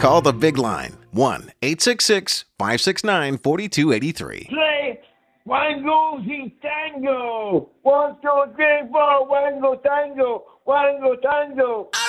Call the big line, 1-866-569-4283. Play Wango si Tango. 1, 2, 3, 4, Wango Tango. Wango Tango.